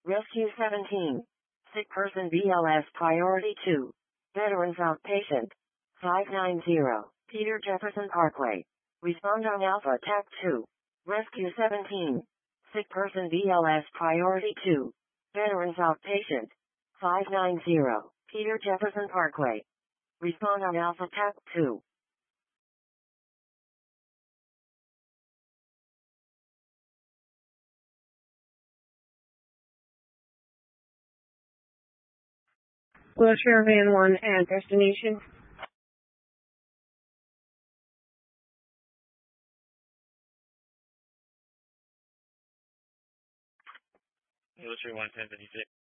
Rescue 17. Sick person BLS Priority 2. Veterans Outpatient. 590. Peter Jefferson Parkway. Respond on Alpha TAC 2. Rescue 17. Sick person BLS Priority 2. Veterans Outpatient. 590. Peter Jefferson Parkway. Respond on Alpha TAC 2. Wheelchair Van 1 and destination. Wheelchair 11056.